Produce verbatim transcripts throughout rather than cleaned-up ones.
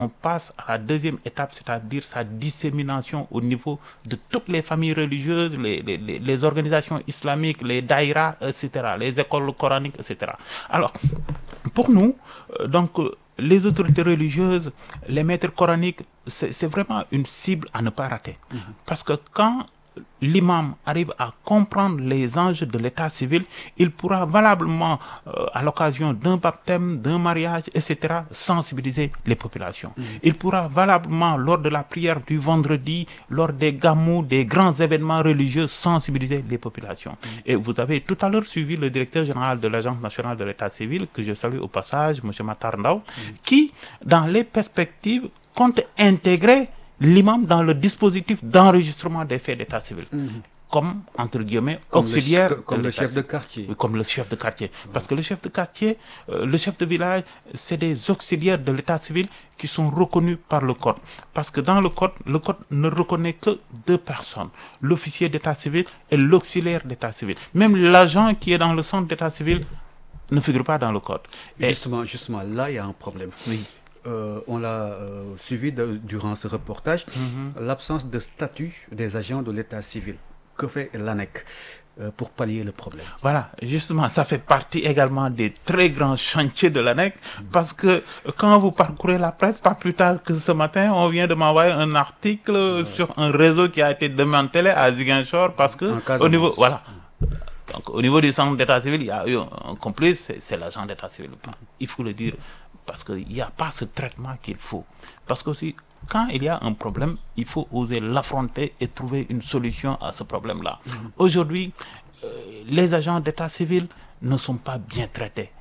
on passe à la deuxième étape, c'est-à-dire sa dissémination au niveau de toutes les familles religieuses, les, les, les organisations islamiques, les daïras, et cetera, les écoles coraniques, et cetera. Alors, pour nous, euh, donc, les autorités religieuses, les maîtres coraniques, c'est, c'est vraiment une cible à ne pas rater. Mmh. Parce que quand l'imam arrive à comprendre les enjeux de l'état civil, il pourra valablement, euh, à l'occasion d'un baptême, d'un mariage, et cetera, sensibiliser les populations. Mmh. Il pourra valablement, lors de la prière du vendredi, lors des gamous, des grands événements religieux, sensibiliser les populations. Mmh. Et vous avez tout à l'heure suivi le directeur général de l'Agence nationale de l'état civil, que je salue au passage, M. Matar Ndao, mmh. qui, dans les perspectives, compte intégrer l'imam dans le dispositif d'enregistrement des faits d'état civil, mmh. comme, entre guillemets, comme auxiliaire. Le, comme le chef de quartier. Oui, comme le chef de quartier. Mmh. Parce que le chef de quartier, euh, le chef de village, c'est des auxiliaires de l'état civil qui sont reconnus par le code. Parce que dans le code, le code ne reconnaît que deux personnes, l'officier d'état civil et l'auxiliaire d'état civil. Même l'agent qui est dans le centre d'état civil ne figure pas dans le code. Et justement, justement, là, il y a un problème. Oui. Euh, on l'a euh, suivi de, durant ce reportage, mm-hmm. l'absence de statut des agents de l'état civil. Que fait l'A N E C euh, pour pallier le problème? Voilà, justement, ça fait partie également des très grands chantiers de l'A N E C, mm-hmm. parce que quand vous parcourez la presse, pas plus tard que ce matin, on vient de m'envoyer un article ouais. sur un réseau qui a été démantelé à Ziguinchor, parce que au niveau, voilà. Donc, au niveau du centre d'état civil, il y a eu un complice, c'est, c'est l'agent d'état civil. Il faut le dire. Parce qu'il n'y a pas ce traitement qu'il faut. Parce que aussi, quand il y a un problème, il faut oser l'affronter et trouver une solution à ce problème-là. Mmh. Aujourd'hui, euh, les agents d'état civil ne sont pas bien traités.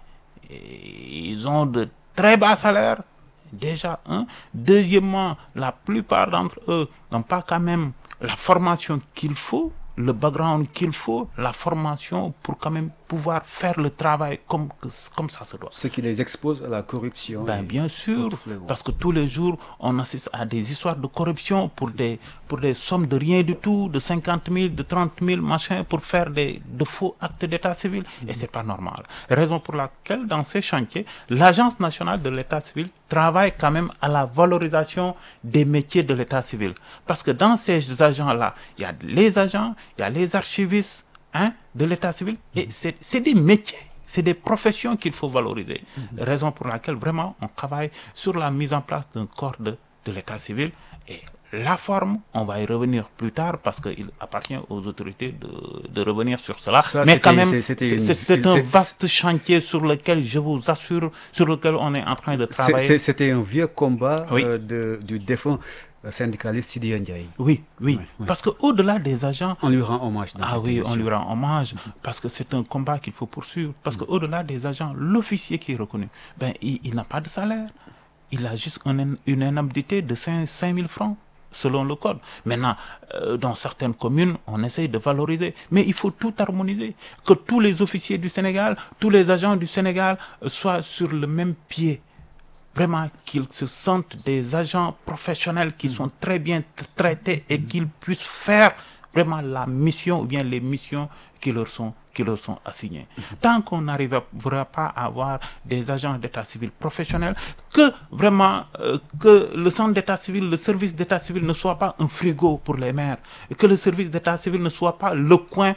Et ils ont de très bas salaires, déjà. Hein. Deuxièmement, la plupart d'entre eux n'ont pas quand même la formation qu'il faut, le background qu'il faut, la formation pour quand même pouvoir faire le travail comme, comme ça se doit. Ce qui les expose à la corruption. Ben, bien sûr, parce que tous les jours, on assiste à des histoires de corruption pour des, pour des sommes de rien du tout, de cinquante mille, de trente mille, machin, pour faire des, de faux actes d'état civil. Mmh. Et c'est pas normal. Raison pour laquelle, dans ces chantiers, l'Agence nationale de l'état civil travaille quand même à la valorisation des métiers de l'état civil. Parce que dans ces agents-là, il y a les agents, il y a les archivistes, hein, de l'état civil, et c'est, c'est des métiers, c'est des professions qu'il faut valoriser. Mm-hmm. Raison pour laquelle vraiment on travaille sur la mise en place d'un corps de, de l'état civil, et la forme, on va y revenir plus tard parce qu'il appartient aux autorités de, de revenir sur cela. Ça, mais quand même, c'est, c'est, une, c'est un vaste chantier sur lequel, je vous assure, sur lequel on est en train de travailler. C'est, c'était un vieux combat oui. euh, de, du défunt syndicaliste Sidi Ndiaye. Oui, oui, oui, oui. Parce qu'au-delà des agents... On lui rend hommage. Dans ah oui, émission. On lui rend hommage, parce que c'est un combat qu'il faut poursuivre. Parce mm. qu'au-delà des agents, l'officier qui est reconnu, ben, il, il n'a pas de salaire. Il a juste un, une indemnité de cinq mille francs, selon le code. Maintenant, euh, dans certaines communes, on essaye de valoriser. Mais il faut tout harmoniser. Que tous les officiers du Sénégal, tous les agents du Sénégal euh, soient sur le même pied. Vraiment qu'ils se sentent des agents professionnels qui sont très bien traités et qu'ils puissent faire vraiment la mission ou bien les missions qui leur sont, qui leur sont assignées. Tant qu'on n'arrivera pas à avoir des agents d'état civil professionnels, que vraiment euh, que le centre d'état civil, le service d'état civil ne soit pas un frigo pour les maires, que le service d'état civil ne soit pas le coin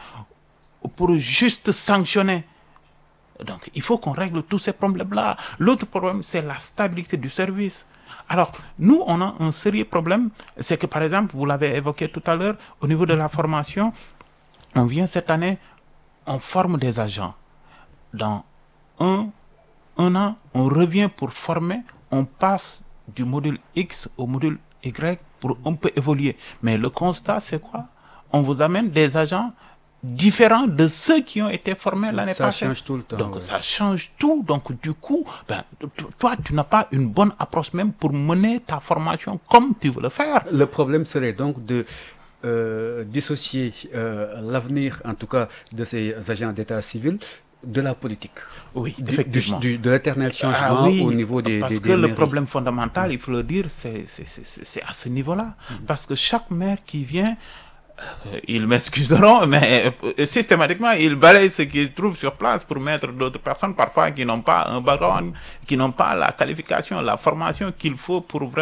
pour juste sanctionner. Donc, il faut qu'on règle tous ces problèmes-là. L'autre problème, c'est la stabilité du service. Alors, nous, on a un sérieux problème. C'est que, par exemple, vous l'avez évoqué tout à l'heure, au niveau de la formation, on vient cette année, on forme des agents. Dans un, un an, on revient pour former, on passe du module X au module Y pour un peu évoluer. Mais le constat, c'est quoi? On vous amène des agents différents de ceux qui ont été formés l'année ça passée. Ça change tout le temps. Donc, ouais. ça change tout. Donc, du coup, ben, toi, tu n'as pas une bonne approche même pour mener ta formation comme tu veux le faire. Le problème serait donc de euh, dissocier euh, l'avenir, en tout cas, de ces agents d'état civil de la politique. Oui, du, effectivement. Du, du, de l'éternel changement ah, oui, au niveau des Parce des, que des le mairies. problème fondamental, il faut le dire, c'est, c'est, c'est, c'est à ce niveau-là. Mm. Parce que chaque maire qui vient, Euh, Ils m'excuseront, mais euh, systématiquement, ils balayent ce qu'ils trouvent sur place pour mettre d'autres personnes, parfois qui n'ont pas un background, qui n'ont pas la qualification, la formation qu'il faut pour vraiment